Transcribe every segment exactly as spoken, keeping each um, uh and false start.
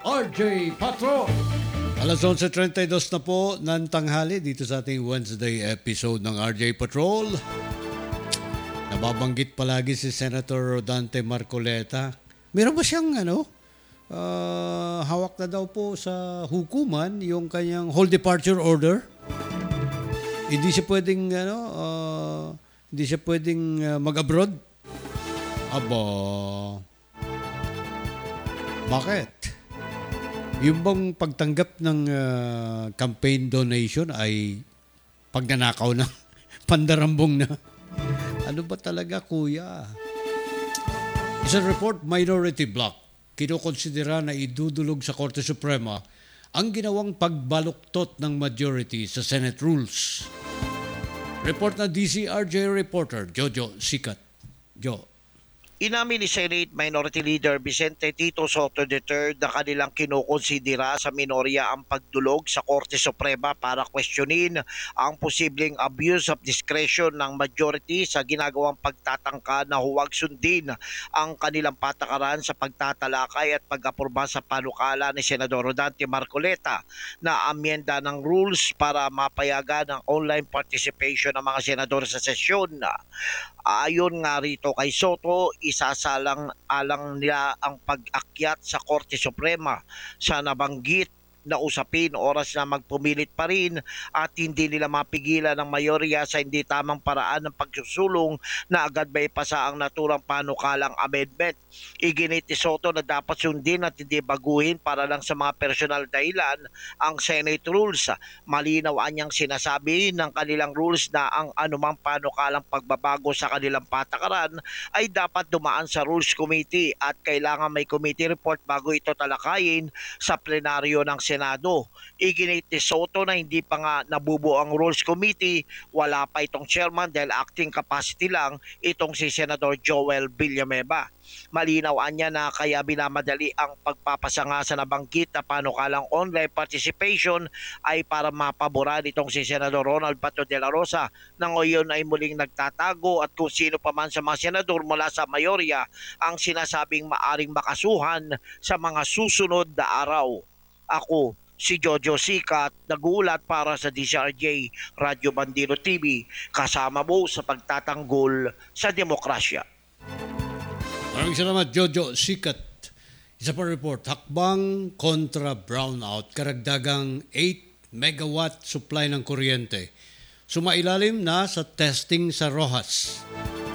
R J Patro. Alas onse treinta y dos na po ng tanghali dito sa ating Wednesday episode ng R J Patrol. Nababanggit palagi si Senator Rodante Marcoleta. Meron ba siyang ano, uh, hawak na daw po sa hukuman yung kanyang whole departure order? Hindi siya pwedeng ano, uh, hindi siya pwedeng uh, mag-abroad? Aba, bakit? Yung bang pagtanggap ng uh, campaign donation ay pagnanakaw na, pandarambong na. Ano ba talaga, kuya? Isang report, Minority Bloc, kinokonsidera na idudulog sa Korte Suprema ang ginawang pagbaluktot ng majority sa Senate rules. Report na D C R J reporter Jojo Sikat. Jo. Inamin ni Senate Minority Leader Vicente Tito Soto the third na kanilang kinukonsidera sa minorya ang pagdulog sa Korte Suprema para questionin ang posibleng abuse of discretion ng majority sa ginagawang pagtatangka na huwag sundin ang kanilang patakaran sa pagtatalakay at pag-apurba sa panukala ni Senador Rodante Marcoleta na amyenda ng rules para mapayagan ang online participation ng mga senador sa sesyon. Ayon nga rito kay Soto, isasalang-alang nila ang pag-akyat sa Korte Suprema sa nabanggit na usapin oras na magpumilit pa rin at hindi nila mapigilan ng mayorya sa hindi tamang paraan ng pagsusulong na agad may pasa ang naturang panukalang amendment. Iginit ni Soto na dapat sundin at hindi baguhin para lang sa mga personal dahilan ang Senate rules. Malinaw anyang sinasabi ng kanilang rules na ang anumang panukalang pagbabago sa kanilang patakaran ay dapat dumaan sa Rules Committee at kailangan may committee report bago ito talakayin sa plenaryo ng Senate. Senado. Iginit ni Soto na hindi pa nga nabubuo ang Rules Committee, wala pa itong chairman dahil acting capacity lang itong si Senador Joel Villanueva. Malinaw anya na kaya binamadali ang pagpapasanga sa nabanggit na panukalang online participation ay para mapaboran itong si Senador Ronald Bato de la Rosa na ngayon ay muling nagtatago at kung sino pa man sa mga senador mula sa mayorya ang sinasabing maaring makasuhan sa mga susunod na araw. Ako, si Jojo Sikat, nagulat para sa D C R J Radyo Bandino T V, kasama mo sa pagtatanggol sa demokrasya. Maraming salamat, Jojo Sikat. Isa pa report, hakbang kontra brownout, karagdagang eight megawatt supply ng kuryente. Sumailalim na sa testing sa Rojas.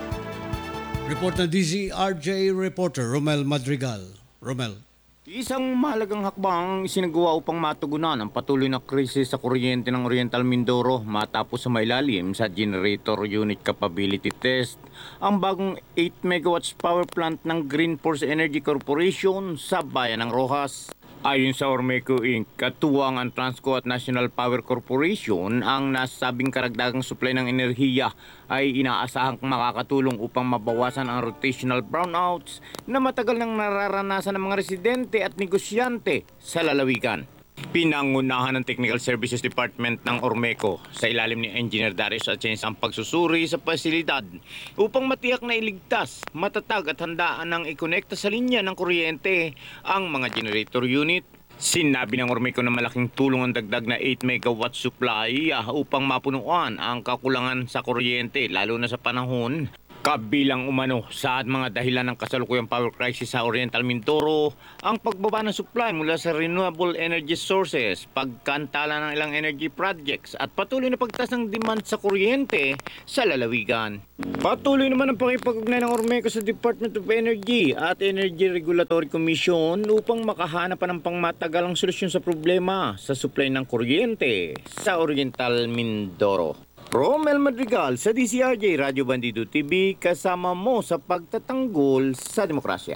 Report ng D C R J reporter Romel Madrigal. Romel. Isang mahalagang hakbang isinagawa upang matugunan ang patuloy na krisis sa kuryente ng Oriental Mindoro matapos sa mailalim sa generator unit capability test ang bagong eight megawatts power plant ng Green Force Energy Corporation sa bayan ng Rojas. Ayon sa Ormeco Incorporated, katuwang ang Transco at National Power Corporation, ang nasabing karagdagang supply ng enerhiya ay inaasahang makakatulong upang mabawasan ang rotational brownouts na matagal nang nararanasan ng mga residente at negosyante sa lalawigan. Pinangunahan ng Technical Services Department ng Ormeco sa ilalim ni Engineer Darius Atienza ang pagsusuri sa pasilidad upang matiyak na iligtas, matatag at handaan ng ikonekta sa linya ng kuryente ang mga generator unit. Sinabi ng Ormeco na malaking tulong ang dagdag na eight megawatt supply ah, upang mapunuan ang kakulangan sa kuryente lalo na sa panahon kabilang umano sa mga dahilan ng kasalukuyang power crisis sa Oriental Mindoro, ang pagbaba ng supply mula sa renewable energy sources, pagkantala ng ilang energy projects at patuloy na pagtaas ng demand sa kuryente sa lalawigan. Patuloy naman ang pakipag-ugnay ng Ormeco sa Department of Energy at Energy Regulatory Commission upang makahanap pa ng pangmatagalang solusyon sa problema sa supply ng kuryente sa Oriental Mindoro. Romel Madrigal sa D C R J Radyo Bandido T V, kasama mo sa pagtatanggol sa demokrasya.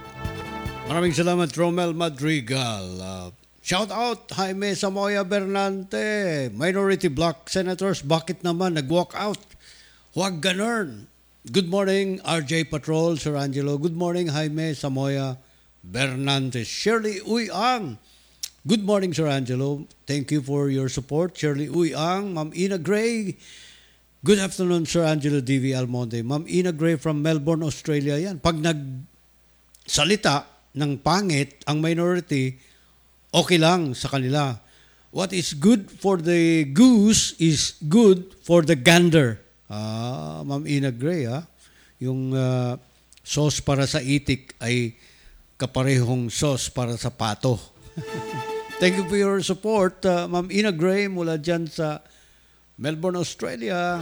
Maraming salamat, Romel Madrigal. Uh, shout out, Jaime Samoya Bernante. Minority Bloc Senators, bakit naman nag-walk out? Huwag ganun. Good morning, R J Patrol, Sir Angelo. Good morning, Jaime Samoya Bernante. Shirley Uyang. Good morning, Sir Angelo. Thank you for your support. Shirley Uyang, Ma'am Ina Gray. Good afternoon, Sir Angelo D V Almonte. Ma'am Ina Gray from Melbourne, Australia yan. Pag nagsalita ng pangit ang minority, okay lang sa kanila. What is good for the goose is good for the gander. Ah, Ma'am Ina Gray, ah. Yung ah, sauce para sa itik ay kaparehong sauce para sa pato. Thank you for your support, uh, Ma'am Ina Gray mula dyan sa Melbourne, Australia.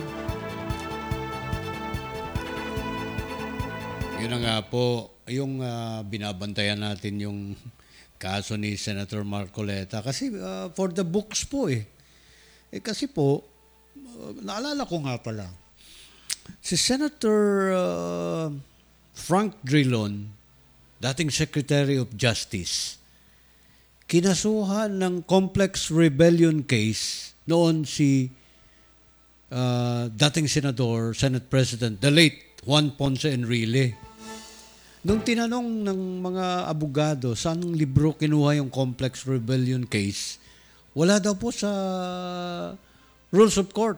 Yun na nga po, yung uh, binabantayan natin yung kaso ni Senator Marcoleta. Kasi uh, for the books po eh. Eh kasi po, uh, naalala ko nga pala, si Senator uh, Frank Drilon, dating Secretary of Justice, kinasuhan ng complex rebellion case noon si uh, dating Senador, Senate President, the late Juan Ponce Enrile. Nung tinanong ng mga abogado saan libro kinuha yung complex rebellion case, wala daw po sa rules of court.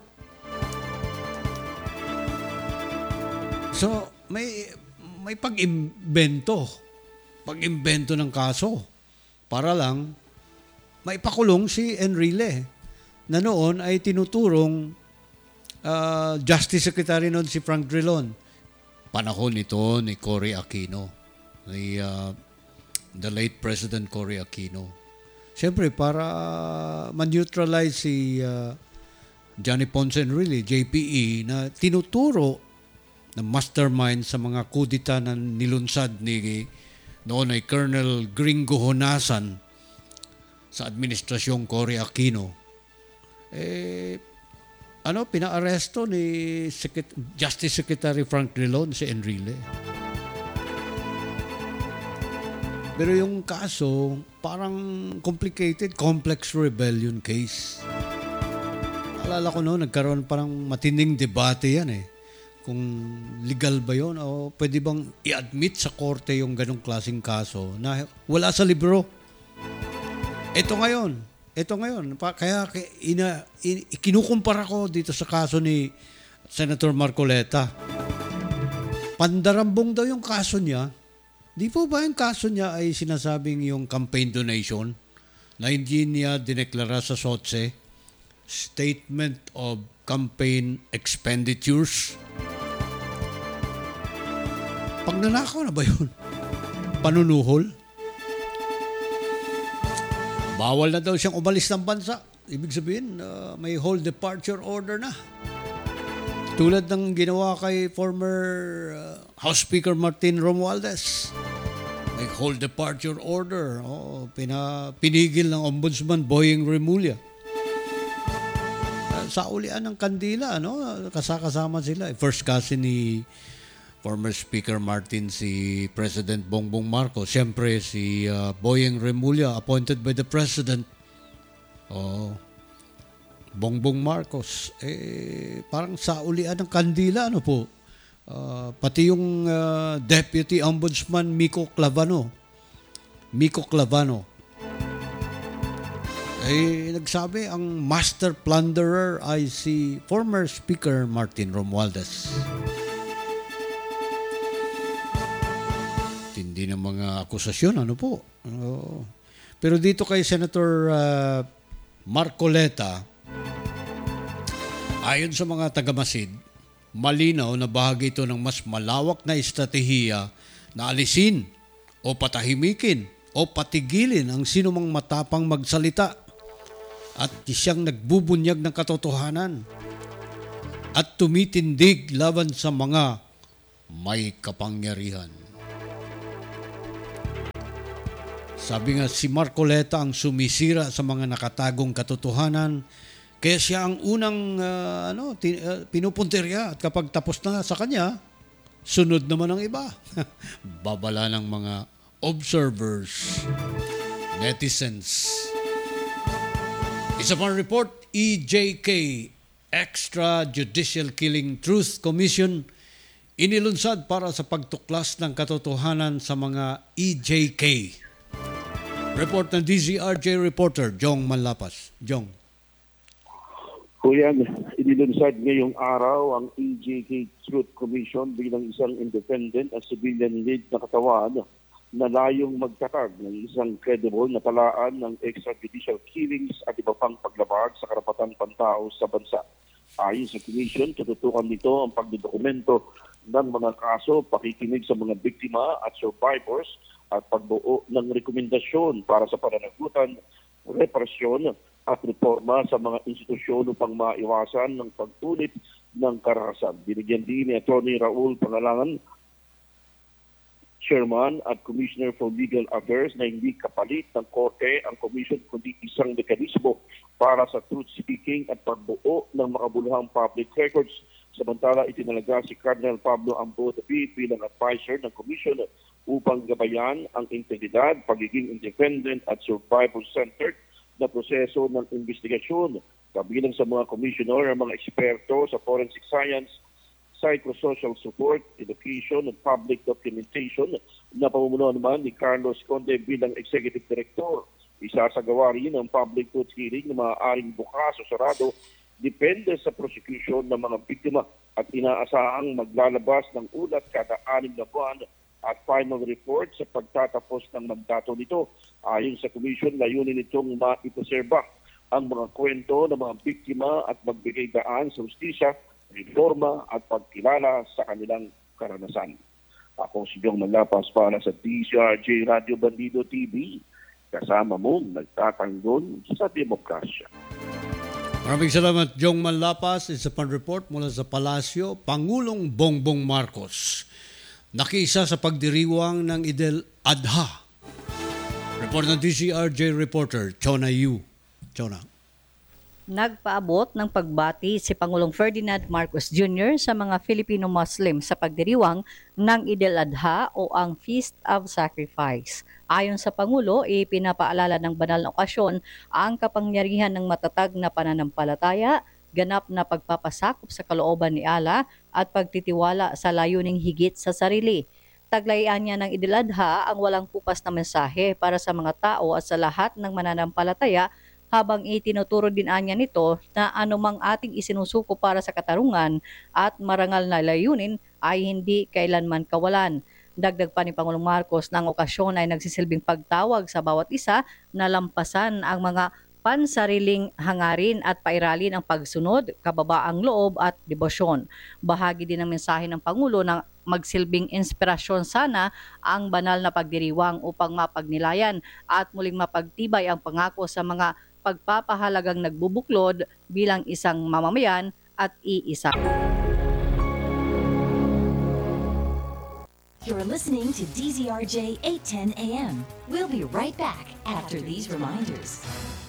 So, may may pag-imbento, pag-imbento ng kaso para lang maipakulong si Enrile na noon ay tinuturong uh, Justice Secretary noon si Frank Drilon. Panahon ito ni Cory Aquino, ni uh, the late President Cory Aquino. Siyempre, para man-neutralize si uh, Johnny Ponce Enrile, J P E, na tinuturo na mastermind sa mga kudita na nilunsad ni noon ay Colonel Gringo Honasan sa administrasyong Cory Aquino. Eh, ano, pinaaresto ni Secret- Justice Secretary Frank Drilon si Enrile. Pero yung kaso, parang complicated, complex rebellion case. Alala ko noon, nagkaroon parang matinding debate yan eh. Kung legal ba yun o pwede bang i-admit sa korte yung ganong klaseng kaso na wala sa libro. Ito ngayon, ito ngayon, pa, kaya ina, in, ikinukumpara ko dito sa kaso ni Senator Marcoleta. Pandarambong daw yung kaso niya. Di po ba yung kaso niya ay sinasabing yung campaign donation na hindi niya dineklara sa S O T S E, Statement of Campaign Expenditures? Pagnanakaw na ba yun? Panunuhol? Bawal na daw siyang umalis ng bansa. Ibig sabihin, uh, may whole departure order na. Tulad ng ginawa kay former uh, House Speaker Martin Romualdez. May whole departure order. Oh, pina, pinigil ng Ombudsman Boying Remulla. Uh, sa ulian ng kandila, no? Kasakasama sila. First cousin ni former Speaker Martin, si President Bongbong Marcos. Siyempre, si uh, Boying Remulla, appointed by the President. Oh, Bongbong Marcos. Eh, parang sa ulian ng kandila, ano po? Uh, pati yung uh, Deputy Ombudsman Miko Clavano. Miko Clavano. Eh, nagsabi, ang master plunderer ay si former Speaker Martin Romualdez. Hindi ng mga akusasyon, ano po. Uh, pero dito kay Senator uh, Marcoleta, ayon sa mga tagamasid, malinaw na bahagi ito ng mas malawak na estratehiya na alisin o patahimikin o patigilin ang sinumang matapang magsalita at siyang nagbubunyag ng katotohanan at tumitindig laban sa mga may kapangyarihan. Sabi nga, si Marcoleta ang sumisira sa mga nakatagong katotohanan, kaya siya ang unang uh, ano, tin, uh, pinupuntirya at kapag tapos na sa kanya, sunod naman ang iba. Babala ng mga observers, netizens. Isa pang report, E J K, Extrajudicial Killing Truth Commission, inilunsad para sa pagtuklas ng katotohanan sa mga E J K. Report ng D Z R J reporter, Jong Manlapas. Jong. Kuya, inilunsad ngayong araw ang E J K Truth Commission bilang isang independent at civilian-led na katawan na layong magtatag ng isang credible na talaan ng extrajudicial killings at iba pang paglabag sa karapatan pantao sa bansa. Ayon sa Commission, tututukan nito ang pagdodokumento ng mga kaso, pakikinig sa mga biktima at survivors at pagbuo ng rekomendasyon para sa pananagutan, reparasyon at reforma sa mga institusyon upang maiwasan ng pagtulit ng karahasan. Binigyan din ni Atty. Raul Pangalangan, Chairman at Commissioner for Legal Affairs, na hindi kapalit ng Korte ang Commission kundi isang mekanismo para sa truth-seeking at pagbuo ng makabuluhang public records. Samantala, itinalaga si Cardinal Pablo Ambo David bilang advisor ng Commission upang gabayan ang integridad, pagiging independent at survivor-centered na proseso ng investigasyon. Kabilang sa mga commissioner ang mga eksperto sa forensic science, psychosocial support, education at public documentation na pamumuno naman ni Carlos Conde bilang Executive Director. Isasagawa rin ang public truth hearing na maaaring bukas o sarado depende sa prosecution ng mga biktima at inaasahang maglalabas ng ulat kada anim na buwan at final report sa pagtatapos ng mandato nito. Ayon sa Commission, layunin nitong maipreserba ang mga kwento ng mga biktima at magbigay daan sa hustisya, reforma at pagkilala sa kanilang karanasan. Ako si Jong Malapas para sa D C R J Radio Bandido T V, kasama mo nagtatanggol sa demokrasya. Maraming salamat, Jong Manlapas. Isa pang report mula sa Palasyo, Pangulong Bongbong Marcos nakiisa sa pagdiriwang ng Idel Adha. Report ng D C R J reporter, Chona Yu. Chona. Nagpaabot ng pagbati si Pangulong Ferdinand Marcos Junior sa mga Filipino Muslim sa pagdiriwang ng Idel Adha o ang Feast of Sacrifice. Ayon sa Pangulo, ipinapaalala ng banal na okasyon ang kapangyarihan ng matatag na pananampalataya, ganap na pagpapasakop sa kalooban ni Allah at pagtitiwala sa layuning higit sa sarili. Taglayan niya ng Idel Adha ang walang pupas na mensahe para sa mga tao at sa lahat ng mananampalataya, habang itinuturo din anya nito na anumang ating isinusuko para sa katarungan at marangal na layunin ay hindi kailanman kawalan. Dagdag pa ni Pangulong Marcos na ang okasyon ay nagsisilbing pagtawag sa bawat isa na lampasan ang mga pansariling hangarin at pairalin ang pagsunod, kababaang loob at debosyon. Bahagi din ng mensahe ng Pangulo na magsilbing inspirasyon sana ang banal na pagdiriwang upang mapagnilayan at muling mapagtibay ang pangako sa mga pagpapahalagang nagbubuklod bilang isang mamamayan at iisa. You're listening to D Z R J eight ten A M. We'll be right back after these reminders.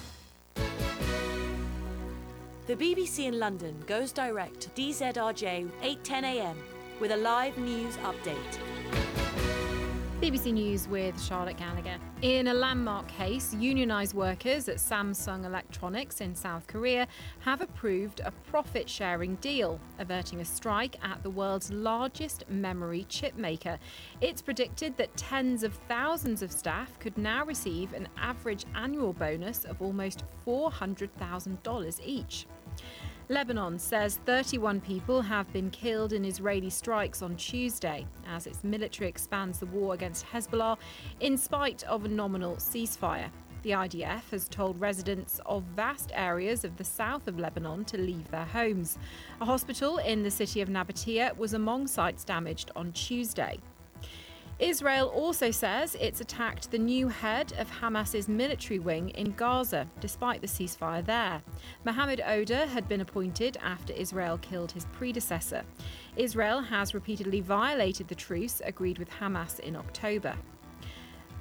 The B B C in London goes direct to D Z R J eight ten A M with a live news update. B B C News with Charlotte Gallagher. In a landmark case, unionised workers at Samsung Electronics in South Korea have approved a profit-sharing deal, averting a strike at the world's largest memory chip maker. It's predicted that tens of thousands of staff could now receive an average annual bonus of almost four hundred thousand dollars each. Lebanon says thirty-one people have been killed in Israeli strikes on Tuesday as its military expands the war against Hezbollah in spite of a nominal ceasefire. The I D F has told residents of vast areas of the south of Lebanon to leave their homes. A hospital in the city of Nabatea was among sites damaged on Tuesday. Israel also says it's attacked the new head of Hamas's military wing in Gaza, despite the ceasefire there. Mohammed Oda had been appointed after Israel killed his predecessor. Israel has repeatedly violated the truce agreed with Hamas in October.